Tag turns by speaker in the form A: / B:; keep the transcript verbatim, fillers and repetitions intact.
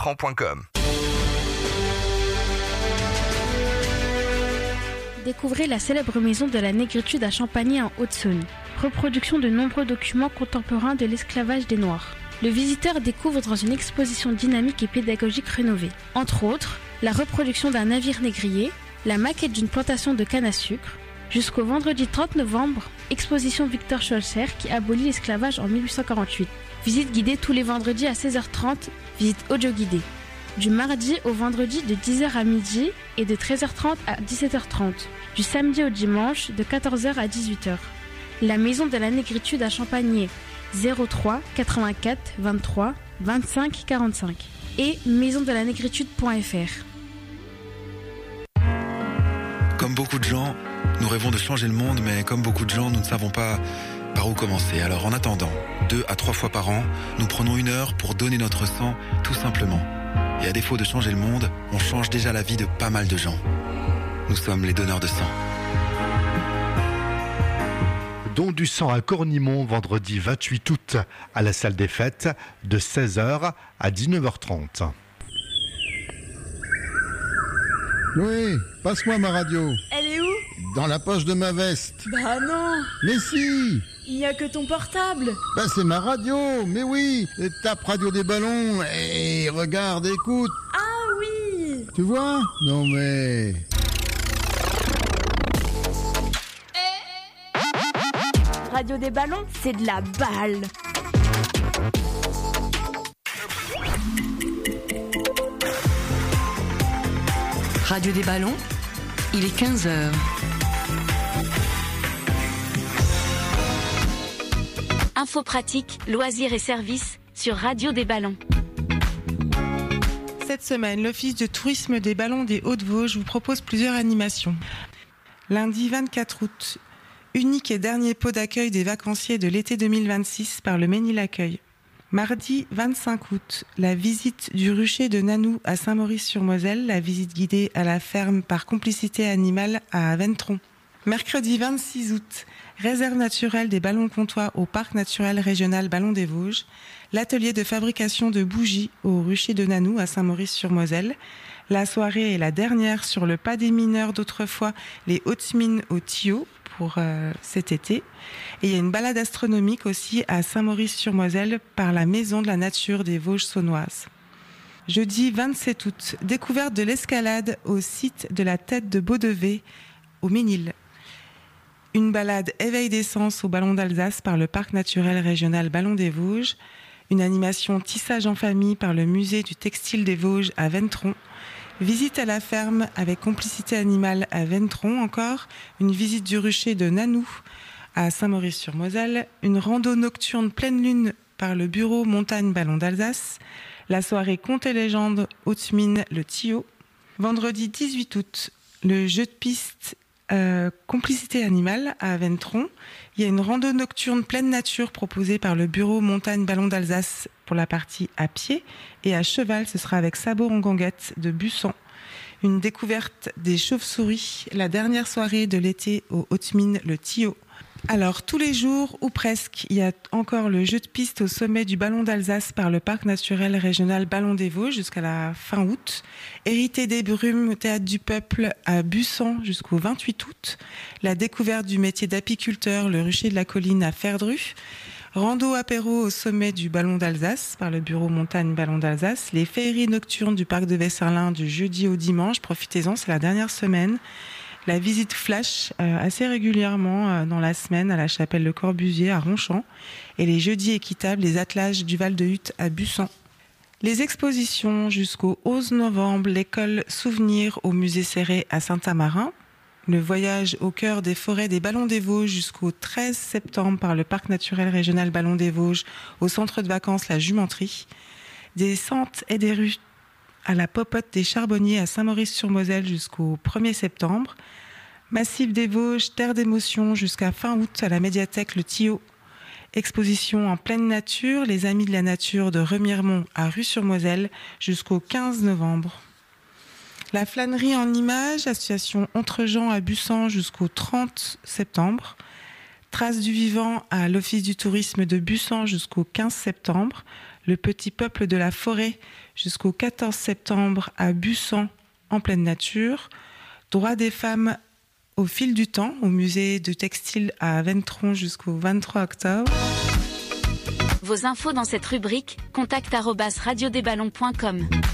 A: bertrand point com.
B: Découvrez la célèbre maison de la négritude à Champagny en Haute-Saône. Reproduction de nombreux documents contemporains de l'esclavage des Noirs. Le visiteur découvre dans une exposition dynamique et pédagogique rénovée, entre autres, la reproduction d'un navire négrier, la maquette d'une plantation de canne à sucre, jusqu'au vendredi trente novembre, exposition Victor Scholzer qui abolit l'esclavage en mille huit cent quarante-huit. Visite guidée tous les vendredis à seize heures trente, visite audio guidée. Du mardi au vendredi de dix heures à midi et de treize heures trente à dix-sept heures trente. Du samedi au dimanche de quatorze heures à dix-huit heures. La maison de la négritude à Champagny, zéro trois quatre-vingt-quatre vingt-trois vingt-cinq quarante-cinq et maison de la négritude point f r.
C: Comme beaucoup de gens, nous rêvons de changer le monde, mais comme beaucoup de gens, nous ne savons pas par où commencer. Alors en attendant, deux à trois fois par an, nous prenons une heure pour donner notre sang, tout simplement. Et à défaut de changer le monde, on change déjà la vie de pas mal de gens. Nous sommes les donneurs de sang.
D: Don du sang à Cornimont, vendredi vingt-huit août, à la salle des fêtes, de seize heures à dix-neuf heures trente.
E: Oui, passe-moi ma radio.
F: Elle est où?
E: Dans la poche de ma veste.
F: Bah non.
E: Mais si.
F: Il n'y a que ton portable.
E: Bah c'est ma radio, mais oui. Tape Radio des Ballons et regarde, écoute.
F: Ah oui.
E: Tu vois? Non mais...
F: Radio des Ballons, c'est de la balle.
G: Radio des Ballons, il est quinze heures.
H: Info pratique, loisirs et services sur Radio des Ballons.
I: Cette semaine, l'Office de tourisme des Ballons des Hauts-de-Vosges vous propose plusieurs animations. Lundi vingt-quatre août, unique et dernier pot d'accueil des vacanciers de l'été deux mille vingt-six par le Ménil-Accueil. Mardi vingt-cinq août, la visite du rucher de Nanou à Saint-Maurice-sur-Moselle, la visite guidée à la ferme par complicité animale à Ventron. Mercredi vingt-six août, réserve naturelle des ballons comtois au parc naturel régional Ballons des Vosges, l'atelier de fabrication de bougies au rucher de Nanou à Saint-Maurice-sur-Moselle. La soirée est la dernière sur le pas des mineurs d'autrefois, les hautes mines au Tillot pour euh, cet été. Et il y a une balade astronomique aussi à Saint-Maurice-sur-Moselle par la Maison de la Nature des Vosges saunoises. Jeudi vingt-sept août, découverte de l'escalade au site de la Tête de Beaudevet au Ménil. Une balade éveil des sens au Ballon d'Alsace par le Parc naturel régional Ballons des Vosges. Une animation tissage en famille par le musée du textile des Vosges à Ventron. Visite à la ferme avec complicité animale à Ventron encore. Une visite du rucher de Nanou à Saint-Maurice-sur-Moselle. Une rando nocturne pleine lune par le bureau Montagne Ballons d'Alsace. La soirée Contes et légendes Haute-Mine le Tillot. Vendredi dix-huit août, le jeu de piste Euh, complicité animale à Ventron. Il y a une rando nocturne pleine nature proposée par le bureau Montagne Ballons d'Alsace pour la partie à pied, et à cheval ce sera avec Sabot en ganguette de Bussan. Une découverte des chauves-souris, la dernière soirée de l'été au Haute-Mine le Tillot. Alors tous les jours ou presque, il y a encore le jeu de piste au sommet du Ballon d'Alsace par le parc naturel régional Ballons des Vosges jusqu'à la fin août. Hérité des brumes au théâtre du peuple à Bussan jusqu'au vingt-huit août. La découverte du métier d'apiculteur, le rucher de la colline à Ferdru. Rando apéro au sommet du Ballon d'Alsace par le bureau Montagne Ballons d'Alsace. Les féeries nocturnes du parc de Vesserlin du jeudi au dimanche. Profitez-en, c'est la dernière semaine. La visite flash euh, assez régulièrement euh, dans la semaine à la chapelle Le Corbusier à Ronchamp et les jeudis équitables, les attelages du Val de Hutte à Bussan. Les expositions jusqu'au onze novembre, l'école Souvenir au musée Serré à Saint-Amarin, le voyage au cœur des forêts des Ballons des Vosges jusqu'au treize septembre par le parc naturel régional Ballons des Vosges au centre de vacances La Jumenterie, des sentes et des rues à la popote des Charbonniers à Saint-Maurice-sur-Moselle jusqu'au premier septembre. Massif des Vosges, terre d'émotion jusqu'à fin août à la médiathèque Le Tillot. Exposition en pleine nature, les Amis de la Nature de Remiremont à Rue-sur-Moselle jusqu'au quinze novembre. La flânerie en images, association Entre-Gens à Bussan jusqu'au trente septembre. Traces du vivant à l'Office du tourisme de Bussan jusqu'au quinze septembre. le petit peuple de la forêt jusqu'au quatorze septembre à Bussan en pleine nature. Droits des femmes au fil du temps au musée de textile à Ventron jusqu'au vingt-trois octobre.
H: Vos infos dans cette rubrique, contact arobase radiodesballons point com.